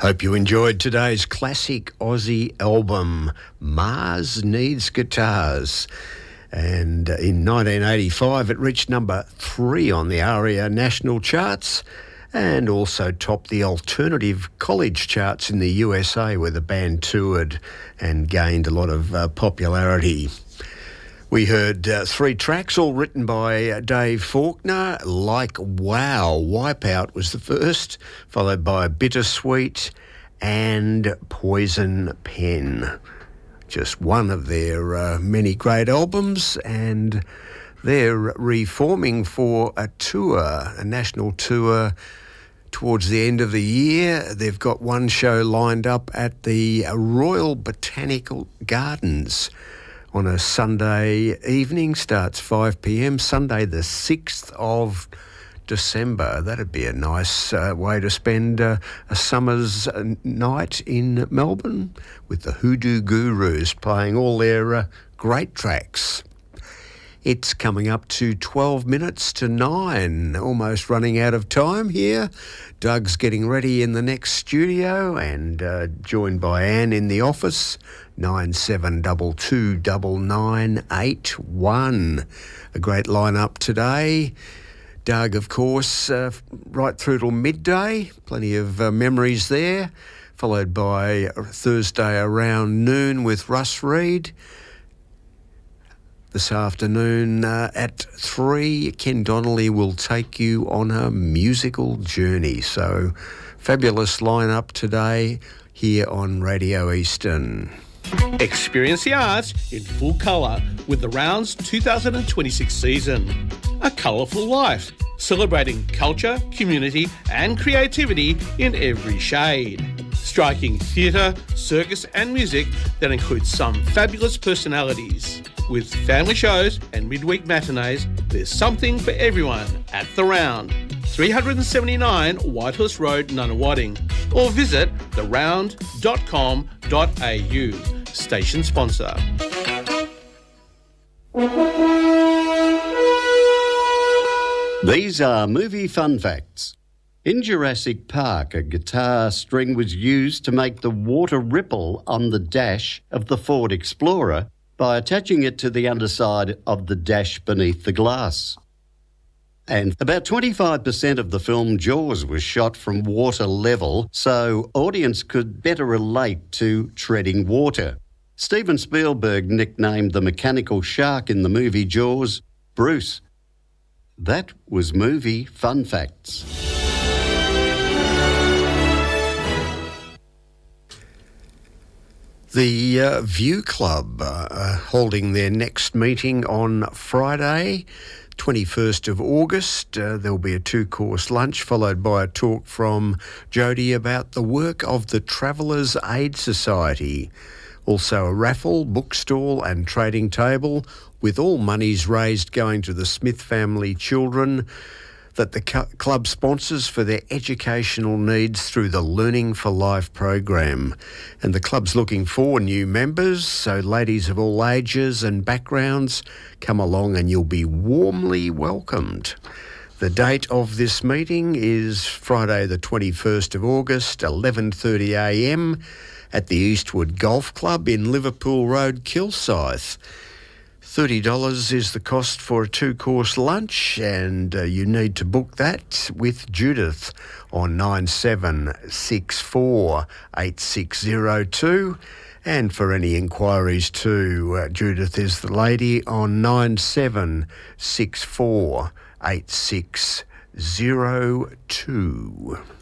Hope you enjoyed today's classic Aussie album, Mars Needs Guitars. And in 1985, it reached number 3 on the ARIA national charts and also topped the alternative college charts in the USA, where the band toured and gained a lot of popularity. We heard 3 tracks, all written by Dave Faulkner. Like Wow, Wipeout was the first, followed by Bittersweet and Poison Pen. Just one of their many great albums, and they're reforming for a tour, a national tour towards the end of the year. They've got one show lined up at the Royal Botanical Gardens on a Sunday evening, starts 5 p.m, Sunday the 6th of December. That'd be a nice way to spend a summer's night in Melbourne, with the Hoodoo Gurus playing all their great tracks. It's coming up to 12 minutes to 9, almost running out of time here. Doug's getting ready in the next studio and joined by Anne in the office. 97229981. A great lineup today. Doug, of course, right through till midday. Plenty of memories there. Followed by Thursday around noon with Russ Reid. This afternoon at 3, Ken Donnelly will take you on a musical journey. So, fabulous lineup today here on Radio Eastern. Experience the arts in full colour with the Rounds 2026 season. A colourful life, celebrating culture, community and creativity in every shade. Striking theatre, circus and music that includes some fabulous personalities. With family shows and midweek matinees, there's something for everyone at The Round. 379 Whitehorse Road, Nunawading, or visit theround.com.au. Station sponsor. These are movie fun facts. In Jurassic Park, a guitar string was used to make the water ripple on the dash of the Ford Explorer by attaching it to the underside of the dash beneath the glass. And about 25% of the film Jaws was shot from water level, so audience could better relate to treading water. Steven Spielberg nicknamed the mechanical shark in the movie Jaws Bruce. That was movie fun facts. The View Club holding their next meeting on Friday, 21st of August. There'll be a 2-course lunch followed by a talk from Jody about the work of the Travellers Aid Society. Also a raffle, bookstall and trading table, with all monies raised going to the Smith family children that the club sponsors for their educational needs through the Learning for Life program. And the club's looking for new members, so ladies of all ages and backgrounds, come along and you'll be warmly welcomed. The date of this meeting is Friday the 21st of August, 11:30am at the Eastwood Golf Club in Liverpool Road, Kilsyth. $30 is the cost for a 2-course lunch, and you need to book that with Judith on 97648602. And for any inquiries too, Judith is the lady on 97648602.